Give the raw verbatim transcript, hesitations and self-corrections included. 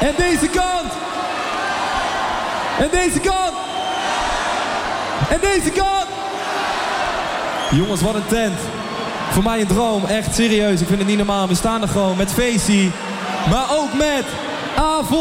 En deze kant. En deze kant. En deze kant. Jongens, wat een tent. Voor mij een droom, echt serieus. Ik vind het niet normaal. We staan er gewoon met Facey. Maar ook met Avon.